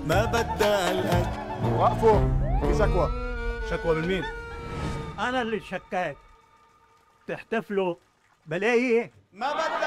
ما بدها القد. وقفوا، في شكوى. شكوى من مين؟ انا اللي شكاك. تحتفلوا بلاقي ما بدها